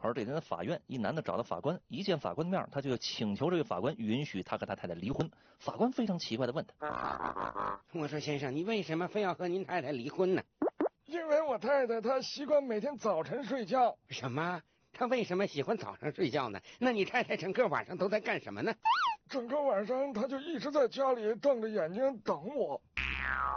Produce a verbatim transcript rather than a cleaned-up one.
而这天的法院，一男的找到法官，一见法官的面，他就请求这位法官允许他和他太太离婚。法官非常奇怪的问他： 我说先生，你为什么非要和您太太离婚呢？ 因为我太太她习惯每天早晨睡觉。 什么？她为什么喜欢早上睡觉呢？那你太太整个晚上都在干什么呢？ 整个晚上她就一直在家里瞪着眼睛等我。